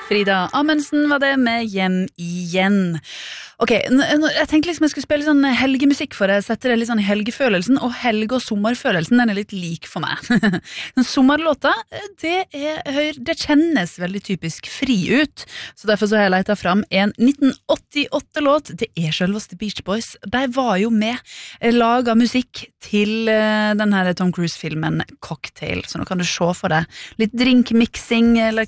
Frida Amundsen var det med Hjem igjen. Ok, jeg tenkte liksom jeg skulle spille sånn helgemusikk for deg, sette det litt sånn i helgefølelsen, og helge- og sommerfølelsen, den er litt lik for meg. Den sommerlåta, det kjennes veldig typisk fri ut, så derfor så har jeg letet fram en 1988-låt. Det er selveste Beach Boys. De var jo med, laget musikk til den her Tom Cruise-filmen Cocktail, så nå kan du se for deg litt drinkmixing, eller